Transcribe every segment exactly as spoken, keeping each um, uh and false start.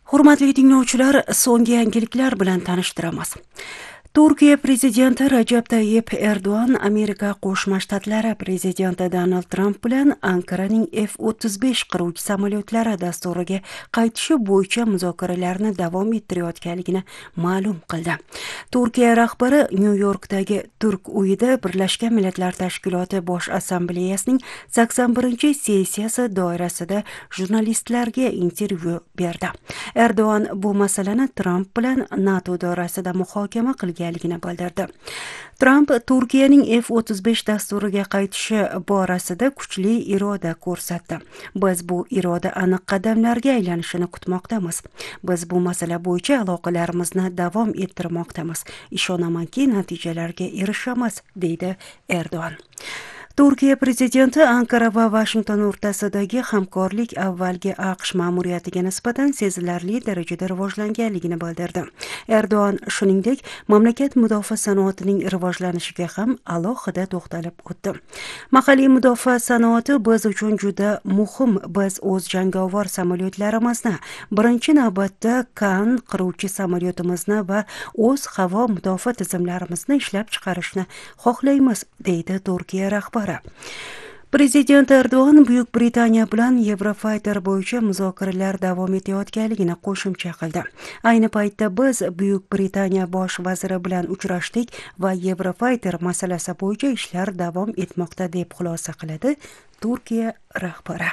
Hurmatli tinglovchilar, so'nggi yangiliklar bilan tanishtiramiz. Turkiya prezidenti Rajab Tayyip Erdo'g'an Amerika Qo'shma Shtatlari prezidenti Donald Tramp bilan Ankaraning F o'ttiz besh qiruvchi samolyotlari dasturiga qaytishi bo'yicha muzokaralarni davom ettirayotganligini ma'lum qildi. Turkiya rahbari Nyu-Yorkdagi Turk uyida Birlashgan Millatlar Tashkiloti Bosh Assambleyasining sakson birinchi sessiyasi doirasida jurnalistlarga intervyu berdi. Erdo'g'an bu masalani Tramp bilan NATO doirasida muhokama qilgan ligini bildirdi. Tramp Turkiyaning F o'ttiz besh dasturiga qaytishi borasida kuchli iroda ko'rsatdi. Biz bu iroda aniq qadamlarga aylanishini kutmoqdamiz. Biz bu masala bo'yicha aloqalarimizni davom ettirmoqdamiz. Ishonamanki, natijalarga erishamiz, deydi Erdo'g'an. Turkiya prezidenti Ankara va Washington o'rtasidagi hamkorlik avvalgi AQSh ma'muriyatiga nisbatan sezilarli darajada rivojlanganligini bildirdi. Erdo'g'an shuningdek, mamlakat mudofaa sanoatining rivojlanishiga ham alohida to'xtalib o'tdi. Mahalliy mudofaa sanoati biz uchun juda muhim. Biz o'z jangovar samolyotlarimizni, birinchi navbatda Kan qiruvchi samolyotimizni va o'z havo mudofaa tizimlarimizni ishlab chiqarishni xohlaymiz, deydi Turkiya rahbari. Prezident Erdo'g'an Buyuk Britaniya bilan Eurofighter bo'yicha muzokaralar davom etayotganligini qo'shimcha qildi. Ayni paytda biz Buyuk Britaniya bosh vaziri bilan uchrashdik va Eurofighter masalasi bo'yicha ishlar davom etmoqda, deb xulosa qiladi Turkiya rahbari.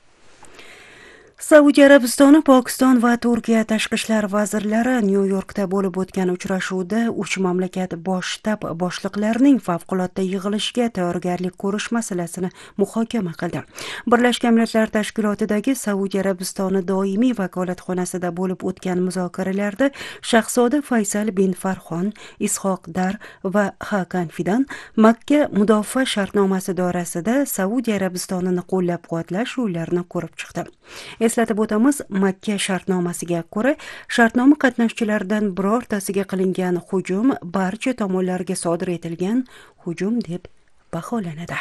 Saudiya Arabistoni, Pokiston va Turkiya tashqi ishlar vazirlari Nyu-Yorkda bo'lib o'tgan uchrashuvda uch mamlakat bosh shtab boshliqlarining favqulodda yig'ilishiga tayyorgarlik ko'rish masalasini muhokama qildi. Birlashgan Millatlar Tashkilotidagi Saudiya Arabistoni doimiy vakolatxonasida bo'lib o'tgan muzokaralarda Shahzoda Faysal bin Farxon, Ishoq Dar va Hakan Fidan Makka mudofaa shartnomasi doirasida Saudiya Arabistonini qo'llab-quvvatlash yo'llarini ko'rib chiqdi. Eslatib o'tamiz, Makka shartnomasiga ko'ra, shartnoma qatnashchilaridan birortasiga qilingan hujum barcha tomonlarga sodir etilgan hujum deb baholanadi.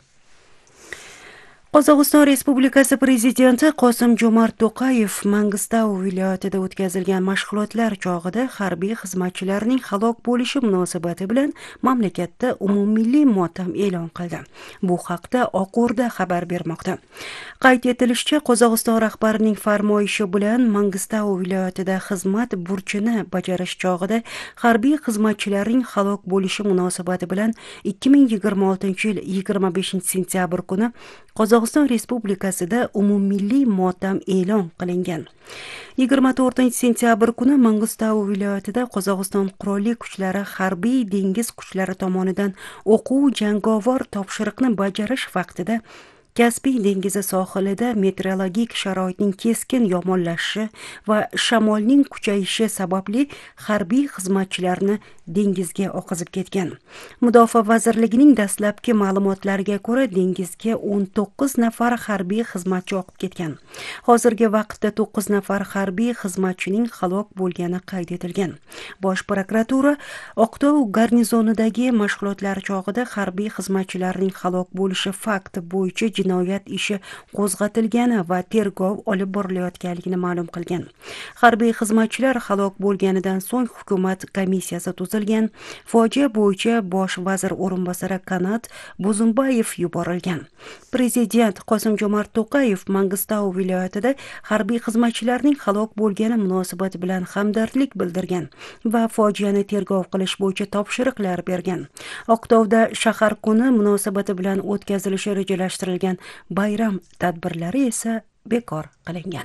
Qozog'iston Respublikasi prezidenti Qosim-Jo'mart To'qayev Mangistau viloyatida o'tkazilgan mashg'ulotlar chog'ida harbiy xizmatchilarning halok bo'lishi munosabati bilan mamlakatda umummilliy motam e'lon qildi. Bu haqda Oq O'rda xabar bermoqda. Qayd etilishicha, Qozog'iston rahbarining farmoyishi bilan Mangistau viloyatida xizmat burchini bajarish chog'ida harbiy xizmatchilarning halok bo'lishi munosabati bilan ikki ming yigirma oltinchi yil yigirma beshinchi sentyabr kuni Qozog'iston Respublikasida umummilliy motam e'lon qilingan. yigirma to'rtinchi sentyabr kuni Mangistau viloyatida Qozog'iston qurolli kuchlari harbiy dengiz kuchlari tomonidan o'quv jangovar topshiriqni bajarish vaqtida Kaspiy dengizi sohilida meteorologik sharoitning keskin yomonlashishi va shamolning kuchayishi sababli harbiy xizmatchilarni dengizga oqizib ketgan. Mudofaa vazirligining dastlabki ma'lumotlariga ko'ra, dengizga o'n to'qqiz nafar harbiy xizmatchi oqib ketgan. Hozirgi vaqtda to'qqiz nafar harbiy xizmatchining halok bo'lgani qayd etilgan. Bosh prokuratura Oqtov garnizonidagi mashg'ulotlar chog'ida harbiy xizmatchilarning halok bo'lishi fakti bo'yicha jinoyat ishi qo'zg'atilgani va tergov olib borilayotganligini ma'lum qilgan. Harbiy xizmatchilar halok bo'lganidan so'ng hukumat komissiyasi tuzilgan. Fojia bo'yicha bosh vazir o'rinbosari Kanat Buzumbayev yuborilgan. Prezident Qosim-Jo'mart To'qayev Mangistau viloyatida harbiy xizmatchilarning halok bo'lgani munosabati bilan hamdardlik bildirgan va fojiani tergov qilish bo'yicha topshiriqlar bergan. Oqtovda shahar kuni munosabati bilan o'tkazilishi rejalashtirilgan bayram tadbirlari esa bekor qilingan.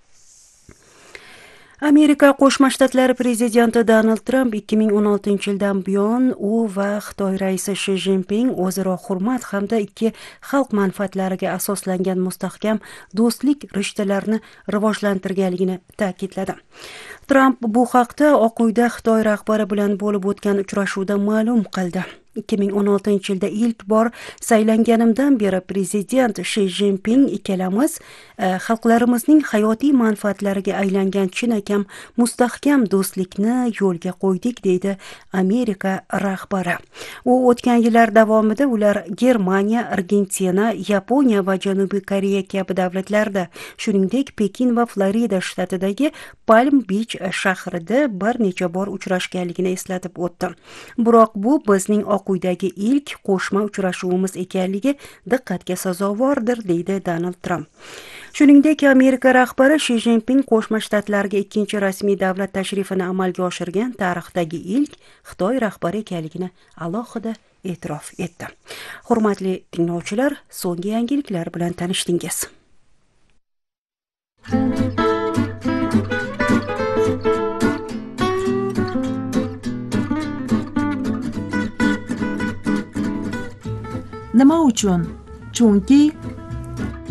Amerika Qo'shma Shtatlari prezidenti Donald Tramp ikki ming o'n oltinchi yildan buyon u va Xitoy raisi Shi Jinping o'zaro hurmat hamda ikki xalq manfaatlariga asoslangan mustahkam do'stlik rishtalarini rivojlantirganligini ta'kidladi. Tramp bu haqda Oq uyda Xitoy rahbari bilan bo'lib o'tgan uchrashuvda ma'lum qildi. ikki ming o'n oltinchi yilda ilk bor saylanganimdan beri prezident Shi Jinping ikkalamiz xalqlarimizning hayotiy manfaatlariga aylangan chinakam mustahkam do'stlikni yo'lga qo'ydik, deydi Amerika rahbari. U o'tgan yillar davomida ular Germaniya, Argentina, Yaponiya va Janubiy Koreya kabi davlatlarda, shuningdek Pekin va Florida shtatidagi Palm Beach shahrida bir necha bor uchrashganligini eslatib o'tdi. Biroq bu bizning Oq uydagi ilk qo'shma uchrashuvimiz ekanligi diqqatga sazovordir, deydi Donald Trump. Shuningdek, Amerika rahbari Shi Jinping Qo'shma Shtatlarga ikkinchi rasmiy davlat tashrifini amalga oshirgan tarixdagi ilk Xitoy rahbari ekanligini alohida e'tirof etdi. Hurmatli tinglovchilar, so'nggi yangiliklar bilan tanishdingiz. Nima uchun? Chunki